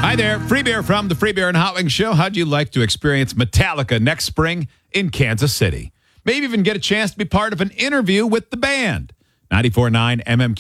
Hi there, Free Beer from the Free Beer and Hot Wings Show. How'd you like to experience Metallica next spring in Kansas City? Maybe even get a chance to be part of an interview with the band. 94.9 MMQ.